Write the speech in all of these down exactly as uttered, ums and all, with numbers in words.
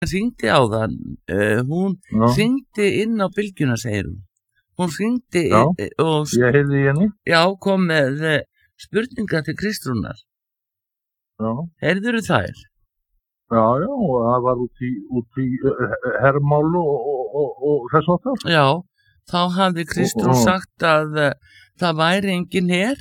hringdi áðan, uh, hún Já. hringdi inn á bylgjuna, segir hún. Hún hringdi Já, í- og ég heyrði í henni. já, kom með uh, spurninga til Kristrúnar. Já, Heyrðurðu þær? já, já, og það var út í, út í uh, hermál og, og, og, og þess að það. Já, þá hafði Kristrún Og- og- sagt að uh, það væri engin her.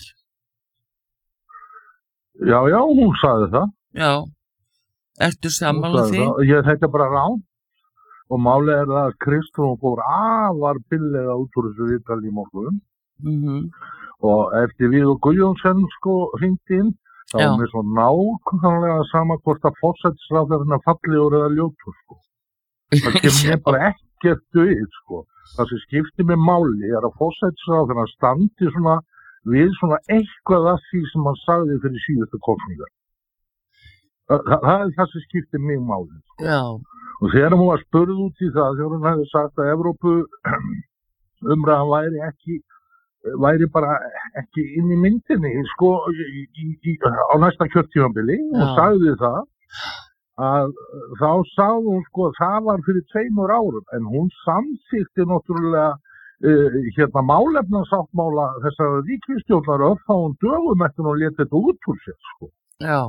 Já, já, hún sagði það. Já, ertu Hún sammála sagði því? það. Ég þetta er bara rán. Og málið er það að Kristrún fór afar billega út úr þessu viðtali í morgun. Mm Og eftir við og Guðjónsson sko hringdi inn, þá Já. var mér svo nákvæmlega sama hvort að forsætisráðherrinn er fallegur eða ljótur sko. Það kemur mér bara ekkert við sko. Það sem skiptir mér máli er að forsætisráðherrann standi svona við svona eitthvað að því sem hann sagði fyrir síðustu kosningar. Það, það, það er það sem skiptir mig máli. Sko. Já, Og þegar hún var spurð út í það, þegar hún hefði sagt að Evrópu umræðan væri ekki, væri bara ekki inn í myndinni, sko, í, í, í, á næsta kjörtímabili, Já. og sagði það, að þá sagði hún, sko, það var fyrir tveimur árum, en hún samþykti náttúrulega uh, hérna málefnasáttmála þessar ríkisstjórnar örfáum dögum eftir hún lét þetta út úr sér, sko. já,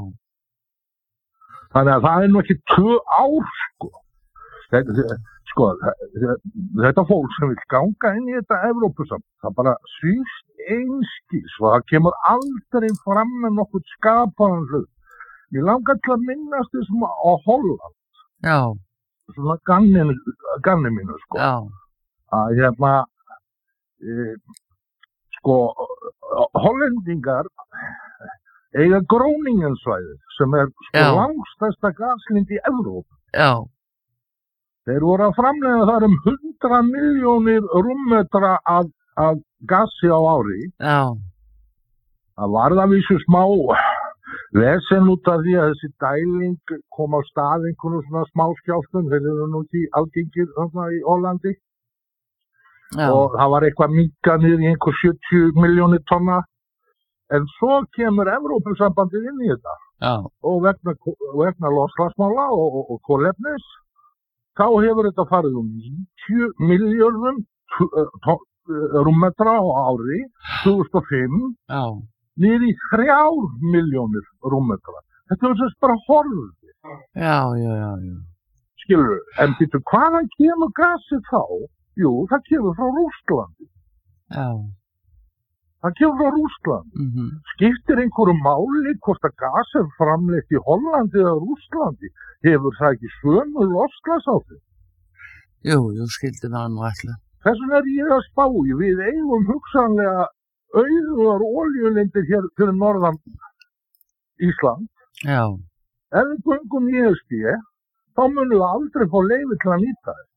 Þannig að það er nú ekki tvö ár, sko. Þetta, sko, þetta fólk sem vil ganga inn í þetta Evrópusamt, það bara svíst einskís og það kemur aldrei fram með nokkuð skapaðan hlut. Ég langar til að minnast þessum á Holland, já, svona ganni, ganni mínu, sko. já, Að hérna, e, sko, hollendingar eiga Gróningensvæðið sem er sko Já. langstærsta gaslind í Evrópu. já, Þeir voru að framleiða þar um hundrað miljónir rúmmetra af, af gasi á ári. já, Það var það vísu smá vesen út af því að þessi dæling kom á stað einhvern svona smá skjálftum, þeir eru nú ekki algengir þarna í Hollandi. já, Og það var eitthvað minkað niður í einhver sjötíu miljónir tonna. En svo kemur Evrópusambandið inn í þetta já, og vegna, vegna loftslagsmála og, og, og kolefnis, þá hefur þetta farið um níutíu milljörðum rúmmetra á ári, tvö þúsund og fimm, já, niður í þrjár milljónir rúmmetra. Þetta er þess bara horfið, já, já, já, já, skilur. En býttu, hvaðan kemur gasið þá? Jú, það kemur frá Rússlandi. já, Það kemur frá Rússlandi. mhm, Skiptir einhverju máli hvort að gas er framleitt í Hollandi eða Rússlandi? Hefur það ekki sömu loftslagsáhrif? jú, jú, skildi það nú ætla. Þess vegna er ég að spá í, við eigum hugsanlega auðugar olíulindir hér fyrir norðan Ísland. Já, Ef við göngum í E S B, þá munum við aldrei fá leyfi til að nýta þess.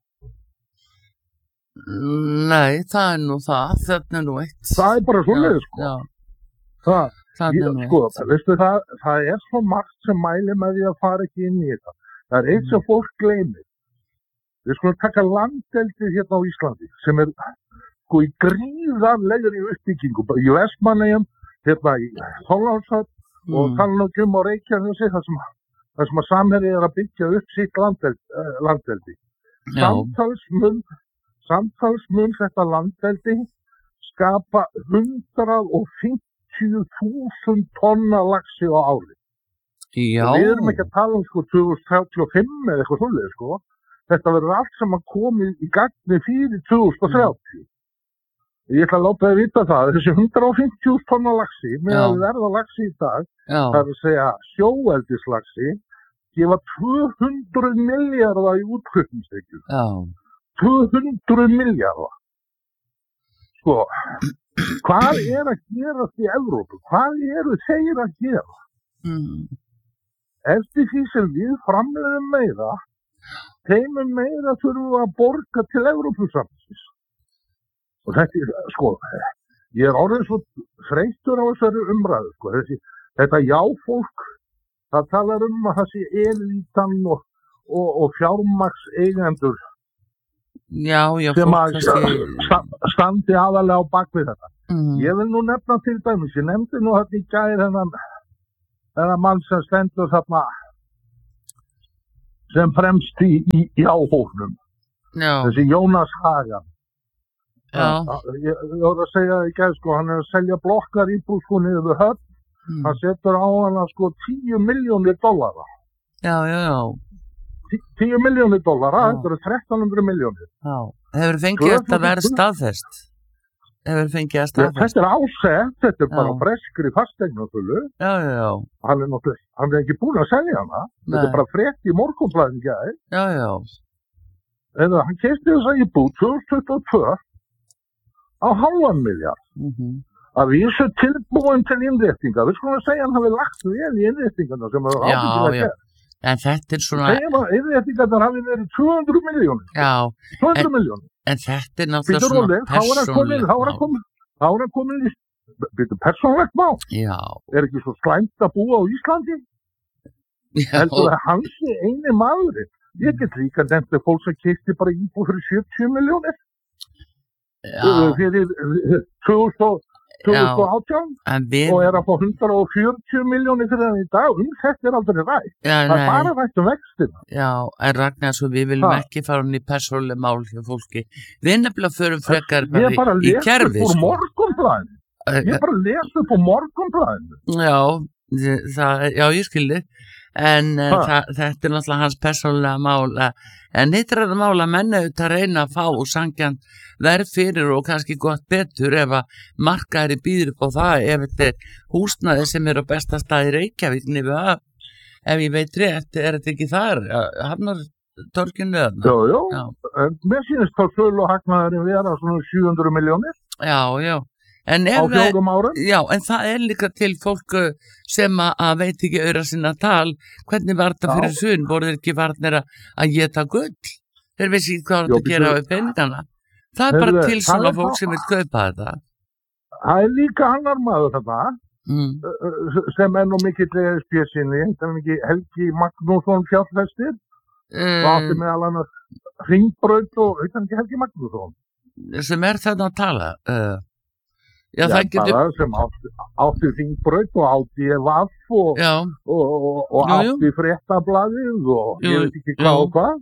nei, það er nú það, þetta er nú eitt. Það er bara svoleiðis, sko. Já, Það, það ég, er nú sko, eitt. veistu, það, það er svo margt sem mæli með því að fara ekki inn í þetta. Það er eitt sem fólk gleymir. Við skulum taka landeldið hérna á Íslandi, sem er sko í gríðarlegri uppbyggingu, bara í Vestmannaeyjum, hérna í Þorlákshöfn og Mm. tala nú ekki um á Reykjanesi, þar sem, þar sem að Samherji er að byggja upp sitt landeld, uh, landeldi. Já, Samtalsmun, samtalsmun þetta landeldi skapa hundrað og fimmtíu þúsund tonna laxi á ári. já, Og við erum ekki að tala um sko tvö þúsund þrjátíu og fimm eða eitthvað svolítið, sko. Þetta verður allt sem að komi í gagni fyrir tvö þúsund þrjátíu. Ég ætla að láta þið vita það, þessi hundrað og fimmtíu þúsund tonna laxi, með Já. að verða laxi í dag, já, það er að segja sjóeldislaxi, gefa tvö hundruð milljarða í útflutningstekjur. já, tvö hundruð milljarða. Sko, hvað er að gerast í Evrópu? Hvað eru þeir að gera? mm. Eftir því sem við framleiðum meira, þeimum meira þurfum við að borga til Evrópusambandsins. Og þetta er, sko, ég er orðið svo þreyttur á þessari umræðu, sko. Þessi, þetta já-fólk, það talar um að það sé elítan og, og, og fjármaks eigendur já, já, sem fólk að kannski, sta- standi aðalega á bakvið þetta. mm. Ég vil nú nefna til dæmis, ég nefndi nú þetta í gær þennan, þennan mann sem stendur þarna, sem fremst í, í, í áhóknum. Já. Þessi Jónas Hagan. Já. Ég, ég voru að segja það í gær, sko, hann er að selja blokkar íbúð sko niður við höfn. Mm. Hann setur á hana sko tíu milljónir dollara. Já, já, já. Tí, tíu milljónir dollara, þetta eru þrettán hundruð milljónir. Já. Hefur fengið þetta verið staðfest? Hefur fengið að staðfest? Þetta er ásett, þetta er bara breskri fasteignasölu. Já, já, já. Hann er náttúrulega, hann er ekki búin að selja hana. Nei. Þetta er bara frétt í Morgunblaðinu í gær. Já, já. Eða hann keypti þessa íbúð tvö þúsund tuttugu og tvö á hálfan milljarð. Mhm. Að vísu tilbúin til innréttinga. Við skulum að segja hann hafi lagt vel í innréttingana sem er ábyggilega gert. En þetta er svona... Segjum að innréttingarnar hafi verið tvö hundruð milljónir. Já. tvö hundruð milljónir. En þetta er náttúrulega svona persónlegt mál. Þá er hann komin í... Þetta er persónlegt mál. Já. Er ekki svo slæmt að búa á Íslandi? Já. Heldur það hans eini maðurinn? Ég get líka nefnt að fólk sem keypti bara íbúð fyrir sjötíu milljónir. Já. Fyrir tvö þúsund og átján við... og er að fá hundrað og fjörutíu milljónir fyrir það í dag. Um þetta er aldrei rætt. Já, það er bara rætt um vextina. Já, en Ragnar, svo við viljum ha. ekki fara um í persónuleg mál hjá fólki. Við nefnilega förum frekar bara í, í kerfi. Ég er bara að lesa upp úr Morgunblaðinu. Ég er bara að lesa upp úr Morgunblaðinu. Já, það, já, ég skildi. En uh, það, þetta er náttúrulega hans persónulega mál. En hitt er þetta mál að menna auðvitað reyna að fá og sangjan verð fyrir og kannski gott betur ef að markaðri býður upp á það, ef þetta er húsnæði sem er á besta stað í Reykjavík nefnir að, ef ég veit rétt, er þetta ekki þar, hafnar torkinu þarna? Jú, jú, já. Mér sýnist þá sölu og hagnaðurinn vera svona sjö hundruð milljónir. Já, já. En á fjórum árum? Já, en það er líka til fólk sem að veit ekki auðra sinna tal, hvernig var þetta fyrir sunn, voru þeir ekki varnir að geta gull? Þeir vissi ekki hvað þetta gera við peningana. Það er bara til svona fólk sem vil kaupa þetta. Það er líka annar maður þetta, mm. sem er nú mikill E S B-sinni, það er ekki Helgi Magnússon fjárfestir, um, og átti meðal annars Hringbraut og, þetta er ekki Helgi Magnússon. Sem er þetta að tala? Uh, já, já, það getur... bara sem átti, átti Hringbraut og átti E V A F og, og, og, og jú, átti Fréttablaðið og jú, ég veit ekki hvað jú. Og hvað.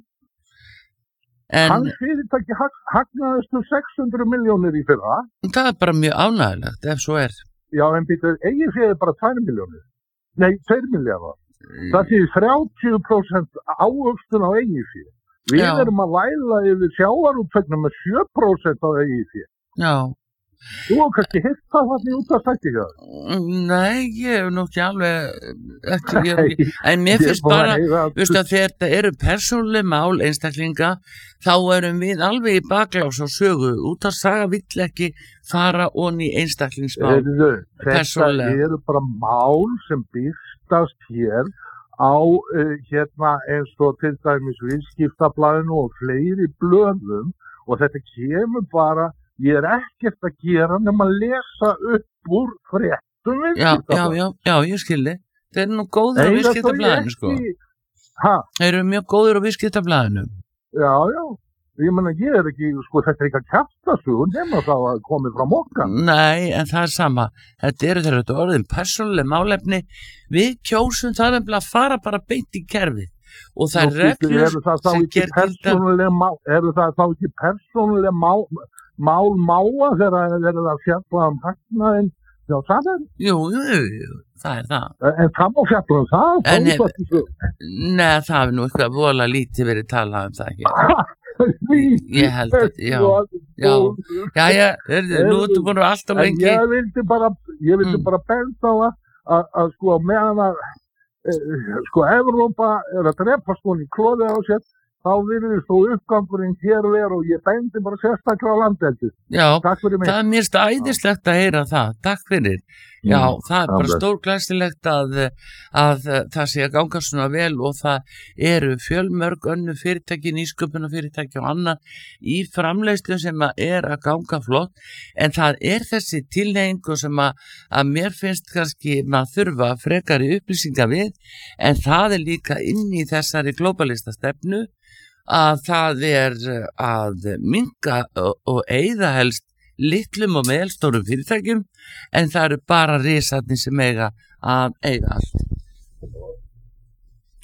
En, hans fyrirtæki hag, hagnaðist um sex hundruð milljónir í fyrra. Það er bara mjög ánægilegt ef svo er. Já, en býtur, eigið fyrir bara tvær milljónir. Nei, tveir milljarðar. Mm. Það sé þrjátíu prósent ávöxtun á eigið fyrir. Við já. Erum að væla yfir sjávarútvegnum með sjö prósent á eigið fyrir. Já. Þú har kannski hitt það þannig út að stætti hjá það? Nei, ég hef nú ekki alveg ekki, ég, en mér finnst bara viðstu, að þetta eru persónuleg mál einstaklinga, þá erum við alveg í baklás og sögu út að saga vill ekki fara onni í einstaklingsmál. Þetta eru bara mál sem byrstast hér á uh, hérna eins og til dæmis Viðskiptablaðinu og fleiri blöðum og þetta kemur bara. Ég er ekkert að gera nema að lesa upp úr fréttum já, já, já, já, ég skildi. Þeir eru nú góður á Viðskiptablaðinu, sko. Hæ? Þeir eru mjög góður á Viðskiptablaðinu. Já, já. Ég menna, ég er ekki, sko, þetta er ekki að kjaftasug nema það að komið frá mokkan. Nei, en það er sama. Þetta eru þeirra þetta orðin persónuleg málefni. Við kjósum það nefnilega að fara bara beint í kerfið. Og það er reglur sem ger gilda. Eru það þá ekki persónuleg mál... mál máa þegar það er að fjalla um hagnaðinn hjá Sæber? Jú, jú, jú, það er það. En það má fjalla um það? En hef, neða, það hefur nú eitthvað vola lítið verið talað um það ekki. Ég held að, já, já, já, já, er, nú ertu búin alltaf lengi. En ég vildi bara, ég vildi mm. bara benda á að, að, að sko meðan að, sko, Evrópa er að drepa sko í klóðið á sér, þá virðist þú uppgangurinn hér ver og ég bendi bara sérstaklega á landeldi. Já, það er mér æðislegt að heyra það. Takk fyrir. Já, mm, það er bara stórglæsilegt að, að það sé að ganga svona vel og það eru fjölmörg önnu fyrirtæki, nýsköpuna fyrirtæki og annað í framleiðslu sem að er að ganga flott, en það er þessi tilneyingu sem að, að mér finnst kannski maður þurfa frekari upplýsinga við, en það er líka inn í þessari glóbalista stefnu að það er að minnka og, og eyða helst litlum og meðelstórum fyrirtækjum, en það eru bara risarnir sem eiga að eiga allt.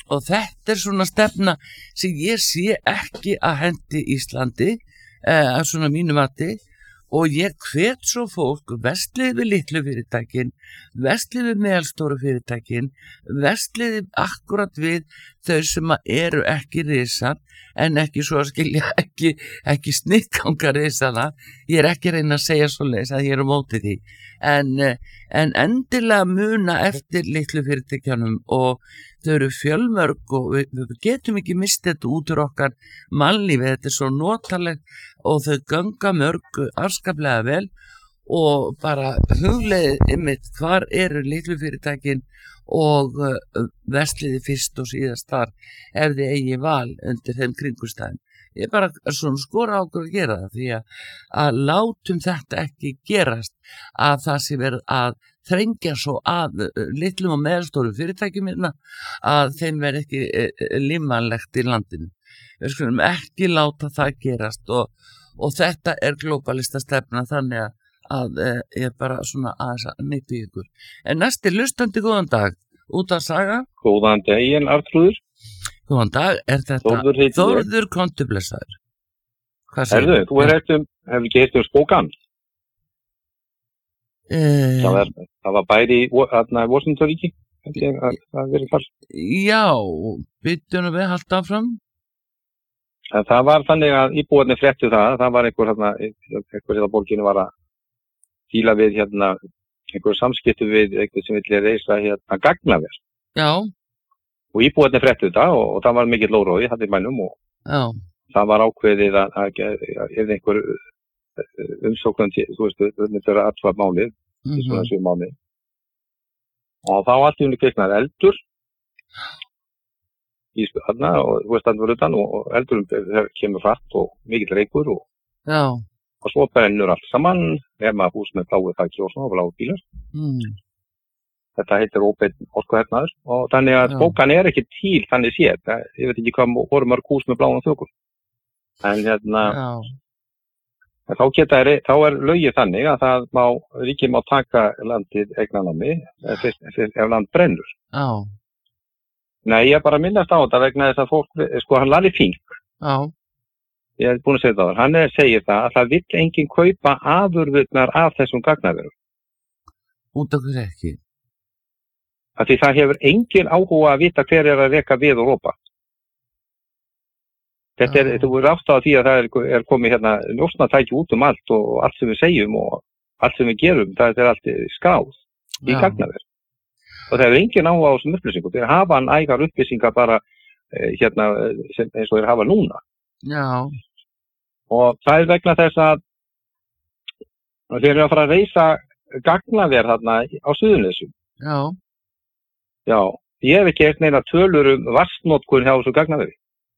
og þetta er svona stefna sem ég sé ekki að hendi Íslandi eh, að svona mínu mati og ég hvet svo fólk verslið við litlu fyrirtækin, verslið við meðalstóru fyrirtækin, verslið akkurat við þau sem eru ekki risar en ekki svo að skilja ekki, ekki snittganga risana. Ég er ekki að reyna að segja svoleiðis að ég er á móti því en, en endilega muna eftir litlu fyrirtækjanum og þau eru fjölmörg og við, við getum ekki mistið þetta út úr okkar mannlífi, þetta er svo notalegt og þau ganga mörg afskaplega vel og bara hugleiðið einmitt hvar eru litlu fyrirtækin og uh, versliði fyrst og síðast þar ef þið eigi val undir þeim kringumstæðum. Ég bara svona skora á okkur að gera það því að, að látum þetta ekki gerast að það sé verið að þrengja svo að litlum og meðalstóru fyrirtækjum hérna að þeim verið ekki e, limanlegt í landinu. Við skulum ekki láta það gerast og, og þetta er glóbalista stefna þannig að, að e, ég bara svona aðeins að nýtti ykkur. En næsti hlustandi, góðan dag, út að saga. Góðan daginn, Arnþrúður. Góðan dag, er þetta Þórður, Þórður kontublessaður? Hvað segir þú? Herðu, þú er eftir, hefur ekki eftir Spokane? Uh, það, var, það var bæri í Washington-ríki, það verið þar. Já, byttunum við halda áfram. En það var þannig að íbúarnir fréttu það, það var einhver hérna, einhver hérna borginu var að díla við hérna, einhver samskiptu við einhver sem vilja reisa hérna gagnaver. Já. Og íbúarnir fréttu það og, og það var mikill órói, það er mænum og Já. Það var ákveðið að, að, að ef einhver umsóknum, þú veist, þetta er aðtvað málið, mm -hmm. svona sjö málið. Og þá allt í unni kveiknar eldur í þarna og þú veist, það var utan og, og eldurum kemur frætt og mikill reykur og, og svo brennur allt saman, nema hús með bláu þakki og svona, bláu bílar. Mm. Þetta heitir óbeinn orkuhernaður og þannig að Spokane er ekki til þannig séð, ég veit ekki hvað voru mörg hús með bláum þökum. En hérna, þá, geta, þá er lögið þannig að það má, ríkið má taka landið eignanámi ef, ef land brennur. Já. Nei, ég er bara að minnast á þetta vegna þess að fólk, sko hann Larry Fink, Já. ég hef búin að segja það, hann er, segir það að það vill enginn kaupa afurðirnar af þessum gagnaverum. Út af hverju ekki? Af því það hefur enginn áhuga að vita hver er að reka við og rópa. Þetta er, þú er ástæða því að það er, er komið hérna njósnatæki út um allt og allt sem við segjum og allt sem við gerum, það er allt skráð í gagnaver. Og það er engin áhuga á þessum upplýsingum. Þeir hafa hann ægar upplýsingar bara eh, hérna sem, eins og þeir hafa núna. Já. Og það er vegna þess að þeir eru að fara að reisa gagnaver þarna á Suðurnesjum. Já. Já, ég hef ekki eitt neina tölur um vatnsnotkun hjá þessu gagnaveri.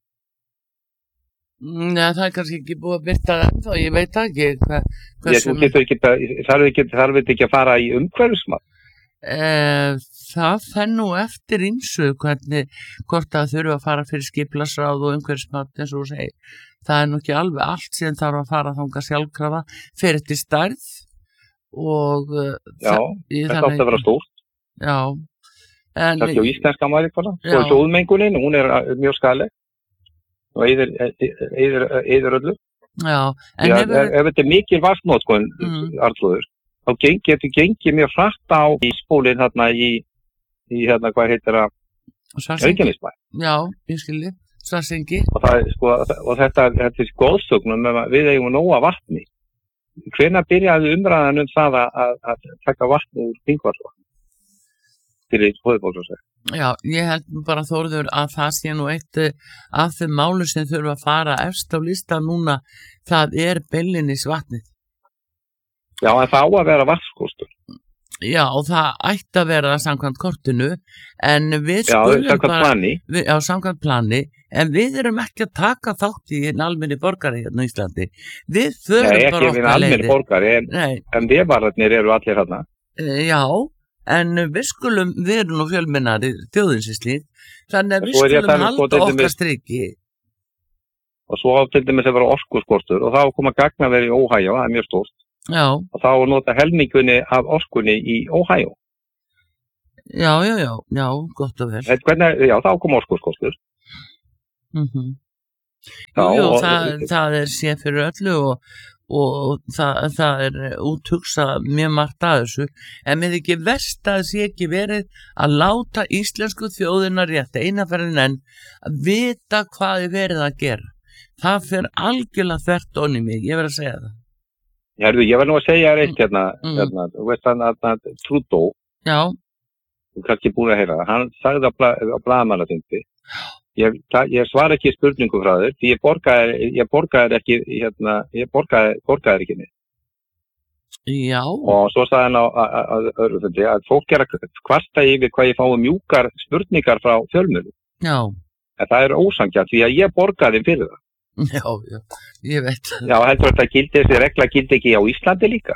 Nei, það er kannski ekki búið að byrta ennþá, ég veit ekki hvað. Ég getur ekki, þarf ekki, þarf ekki að fara í umhverfismat. Eh, það fer nú eftir ýmsu hvernig, hvort það þurfa að fara fyrir skipulagsráð og umhverfismat eins og þú segir. Það er nú ekki alveg allt sem þarf að fara þangað sjálfkrafa fyrir til stærð og Já, þetta átti að vera stórt. Já. En, það er ekki á íslenska mælikvarða. Svo er hljóðmengunin, hún er mjög skaðleg og eyðir, eyðir, eyðir öllu. Já. En Já, hefur... ef, ef þetta er mikil vatnsnotkun, mm. Arnþrúður, þá geng, getur gengið mjög hratt á í spólinn þarna í, í hérna, hvað heitir það? Reykjanesbæ. Já, ég skilji. Svarsengi. Og, það, sko, og þetta, þetta er góðsögnum, við eigum nóga vatni. Hvenær byrjaði umræðan um það að, að taka vatni úr Þingvallavatni? Fyrir höfuðborgarsvæðið. Já, ég held bara Þórður að það sé nú eitt af þeim málu sem þurfa að fara efst á lista núna, það er beinlínis vatnið. Já, en það á að vera vatnskostur. Já, og það ætti að vera samkvæmt kortinu, en við já, skulum bara... plani. Við, já, samkvæmt plani, en við erum ekki að taka þátt í einn almenni borgari hérna í Íslandi. Við förum Nei, bara okkar leiðir. Nei, ekki einn almenni borgari, en, en viðvararnir eru allir hérna. Já, en við skulum, við erum nú fjölmennari þjóðinsinslíð, þannig að við skulum halda okkar striki. Og svo til dæmis að vera orkuskortur og þá koma gagnaveri í Ohio, það er mjög stórt. Já. Og þá nota helmingunni af orkunni í Ohio. Já, já, já, já, gott og vel. Hvernig, já, þá kom orkuskostur. Mhm. Jú, jú, það, það er séð fyrir öllu og, og það, það er úthugsað mjög margt að þessu, en með ekki verst að sé ekki verið að láta íslensku þjóðina rétt einaferðin en að vita hvað er verið að gera. Það fyrir algjörlega þvert onni mig, ég verð að segja það. Herðu, ég var nú að segja þér eitt hérna, mm. hérna, þú veist hann að Trudeau, já. Þú kannski búin að heyra það, hann sagði á, bla, á blaðamannafundi, ég, ég svara ekki spurningu frá þér, því ég borgaði, ég borgaði ekki, hérna, ég borgaði, borgaði ekki niður. Já. Og svo sagði hann á öðru fundi að fólk er að kvarta yfir hvað ég fái mjúkar spurningar frá fjölmiðlum. Já. En það er ósanngjarnt því að ég borgaði fyrir það. Já, já, ég veit. Já, heldur þetta gildi, þessi regla gildi ekki á Íslandi líka?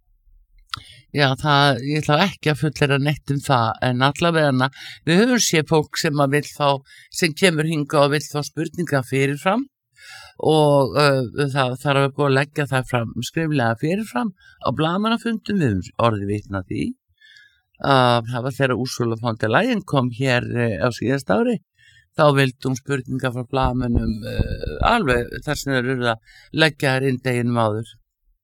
Já, það, ég ætla ekki að fullera neitt um það, en allavega við höfum séð fólk sem að vill fá, sem kemur hinga og vill fá spurninga fyrirfram og uh, það þarf að búið að leggja það fram, skriflega fyrirfram á blaðamannafundum, við höfum orðið vitna því. Uh, það var þegar Ursula von der Leyen kom hér uh, á síðast ári, þá vildi hún spurninga frá blaðamönnum uh, alveg þar sem þeir eru að leggja þær inn deginum áður.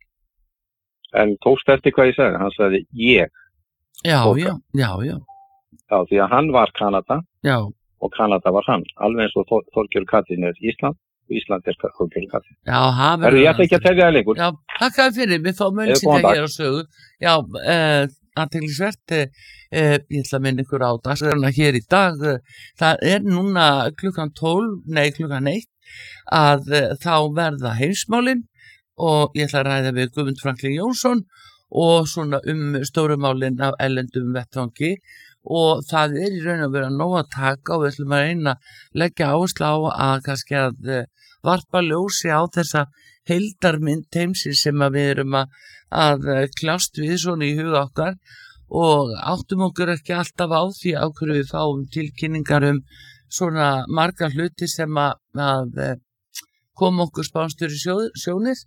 En tókst eftir hvað ég sagði, hann sagði ég. Já, já, já, já. Já, því að hann var Kanada já. Og Kanada var hann, alveg eins og Þorgerður Katrín er Ísland og Ísland er Þorgerður Katrín. Já, það verður. Ég ætla ekki að tefja það lengur. Já, takk fyrir, við fáum auðvitað hér á sögu. Já, uh, athyglisvert, uh, ég ætla að minna ykkur á dagskrárna hér í dag. Það er núna klukkan tólf, nei klukkan eitt, að uh, þá verða heimsmálin. Og ég ætla að ræða við Guðmund Franklín Jónsson og svona um stórumálinn af ellendum vettvangi og það er í raun að vera nóg að taka og við ætlum að reyna að leggja áherslu á að kannski að varpa ljósi á þessa heildarmynd heimsins sem að við erum að, að kljást við svona í huga okkar og áttum okkur ekki alltaf á því á hverju við fáum tilkynningar um svona marga hluti sem að, að koma okkur spánstur í sjónir.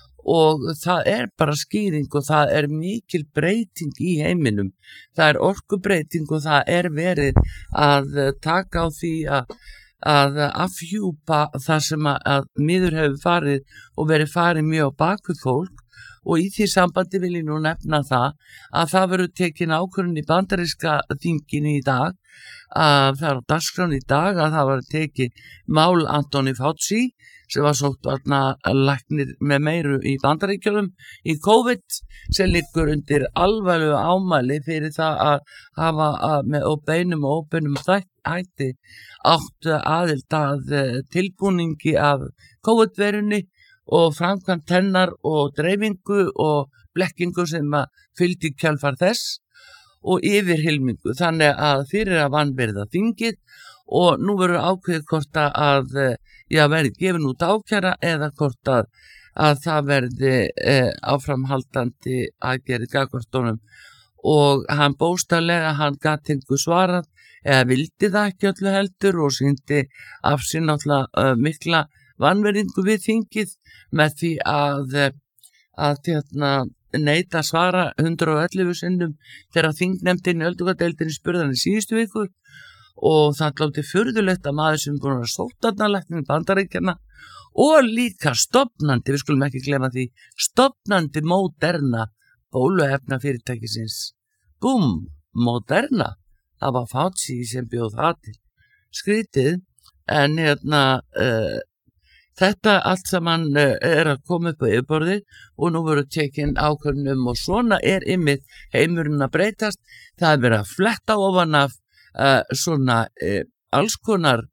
Og það er bara skýring og það er mikil breyting í heiminum. Það er orkubreyting og það er verið að taka á því að, að afhjúpa það sem að, að miður hefur farið og verið farið mjög á bakvið fólk og í því sambandi vil ég nú nefna það að það verður tekin ákvörðun í bandaríska þinginu í dag að það er á dagskrán í dag að það var tekin mál Anthony Fauci sem var sótt að læknir með meiru í Bandaríkjunum í COVID sem liggur undir alvarlegu ámæli fyrir það að hafa að með beinum og óbeinum hætti átt aðild að tilbúningi af COVID-verunni og framkvæmt hennar og dreifingu og blekkingu sem að fylgdi kjálfar þess og yfirhylmingu þannig að fyrir að vanvirða þingið og nú verður ákveðið hvort að já, verði gefin út ákæra eða hvort að, að það verði e, áframhaldandi aðgerið gagnvart og hann bóstarlega, hann gat einhver svarað eða vildi það ekki öllu heldur og sýndi af sér náttúrulega uh, mikla vanverðingu við þingið með því að, að tjörna, neita svara hundrað og ellefu sinnum þegar þingnefndin í öldungadeildinni spurði hann í síðustu viku og það glóti furðulegt að maður sem búin að sóta læknir í Bandaríkjana og líka stofnandi, við skulum ekki glemma því, stofnandi Moderna bóluefna fyrirtækisins. Búm, Moderna, það var Fauci sem bjóð það til. Skrítið, en hérna, uh, þetta allt saman uh, er að koma upp á yfirborðið og nú verður tekin ákvörðunum og svona er ymmið heimurinn að breytast. Það er verið að fletta ofan af Uh, svona uh, alls konar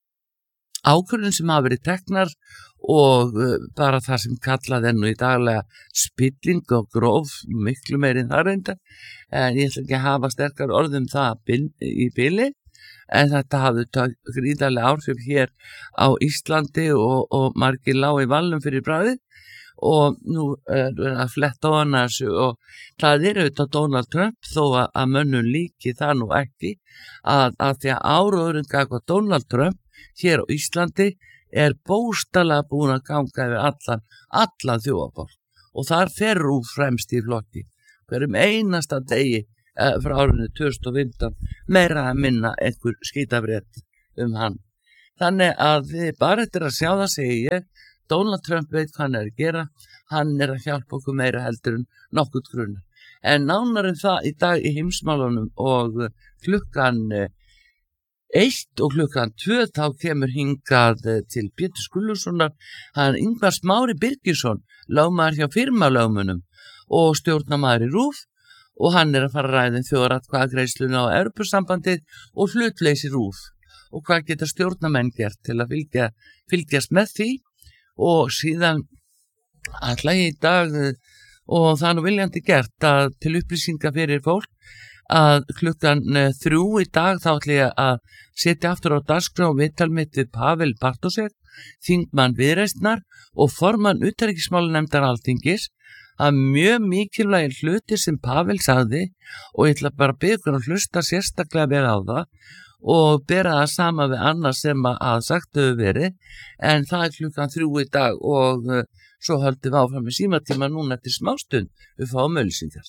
ákvörðun sem hafa verið teknar og uh, bara það sem kallað er nú í daglega spilling og gróf miklu meirinn það reynda en ég ætla ekki að hafa sterkar orðum það bil, í bili en þetta hafði gríðarlega áhrif hér á Íslandi og, og margir lág í valnum fyrir bragðið og nú er uh, að fletta á hana þessu og það er auðvitað Donald Trump þó að, að mönnum líki það nú ekki að, að því að áróðurinn gagvað Donald Trump hér á Íslandi er bóstalega búin að ganga við allan, allan þjóðabál og þar fer úr fremst í flokki hverjum einasta degi eh, frá árinu tvö þúsund og fimmtán, meira að minna einhver skítafrétt um hann. Þannig að þið bara eftir að sjá það segi ég, Donald Trump veit hvað hann er að gera, hann er að hjálpa okkur meira heldur en nokkurt grunur. En nánar en það í dag í heimsmálunum og klukkan eitt og klukkan tvö þá kemur hingað til Pétur Skúlasonar, hann Ingvar Smári Birgisson, lögmaður hjá firmalögmunum og stjórnarmaður í RÚV og hann er að fara að ræða um þjóðaratkvæðagreiðsluna á Evrópusambandið og hlutleysi RÚV og hvað geta stjórnarmenn gert til að fylgja, fylgjast með því og síðan ætla ég í dag og það er nú viljandi gert að til upplýsinga fyrir fólk að klukkan þrjú í dag þá ætla ég að setja aftur á dagskrá viðtal mitt við Pavel Bartósek, þingmann Viðreisnar og formann utanríkismálanefndar Alþingis að mjög mikilvægir hluti sem Pavel sagði og ég ætla bara að biðja ykkur að hlusta sérstaklega vel á það og bera það sama við annað sem að sagt hefur verið en það er klukkan þrjú í dag og uh, svo höldum við áfram með símatíma núna eftir smástund við fáum auglýsingar.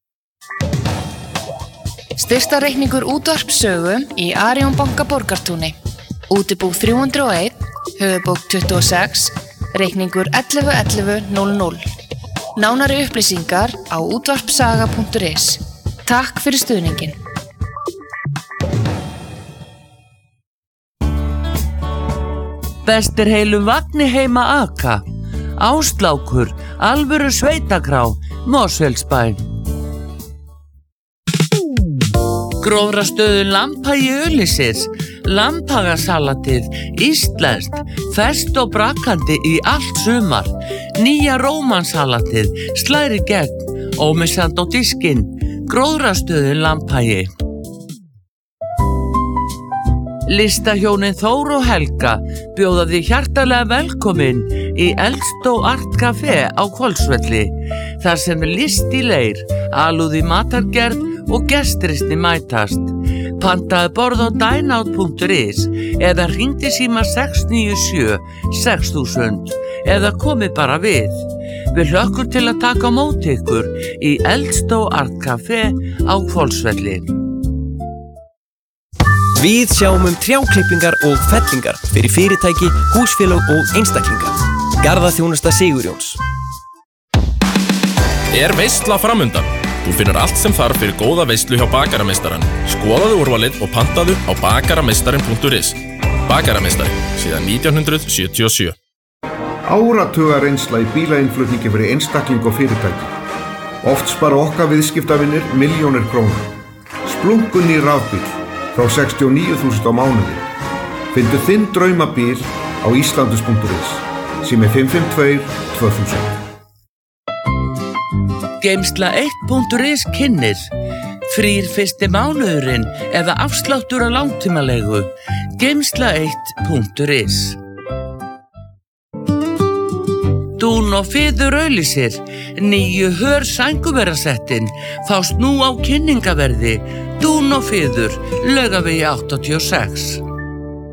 Styrktarreikningur útvarpssögu í Arion banka Borgartúni. Útibú þrjú hundruð og einn, höfubók tuttugu og sex, reikningur ellefu ellefu núll núll. Nánari upplýsingar á útvarpssaga punktur is. Takk fyrir stuðningin. Bestir heilum vagni heima aka, Áslákur, alvöru sveitakrá, Mosfellsbæ. Grófrastöðu Lambhagi Ulysses, Lambhagasalatið, íslenskt, ferskt og brakandi í allt sumar, nýja rómansalatið, slæri gegn, ómissand á diskinn, Grófrastöðu Lambhagi. Listahjónin Þór og Helga bjóða því hjartalega velkomin í Eldstó Art Café á Hvolsvelli, þar sem er list í leir, alúð í matargerð og gestrisni mætast. Pantaðu borð á dineout punktur is eða hringdu síma sex níu sjö sex þúsund eða komið bara við. Við hlökkum til að taka á móti ykkur í Eldstó Art Café á Hvolsvelli. Við sjáum um trjáklippingar og fellingar fyrir fyrirtæki, húsfélög og einstaklinga. Garðaþjónusta Sigurjóns. Er veisla framundan? Þú finnur allt sem þarf fyrir góða veislu hjá Bakarameistarann. Skoðaðu úrvalið og pantaðu á bakarameistarin punktur is. Bakarameistari, síðan nítján hundruð sjötíu og sjö. Áratuga reynsla í bílainnflutningi fyrir einstakling og fyrirtæki. Oft spara okkar viðskiptavinir milljónir króna. Splungun í rafbíl frá sextíu og níu þúsund á mánuði. Fyndu þinn draumabíl á íslandus punktur is. Sími fimm fimm tvö tvö þúsund. Geimsla eitt punktur is kynnir. Frýr fyrsti mánuðurinn eða afsláttur á langtímalegu. Geimsla eitt punktur is. Dún og Fiður auglýsir. Nýju hör sænguverasettin fást nú á kynningaverði. Dún og Fiður, Laugavegi áttatíu og sex.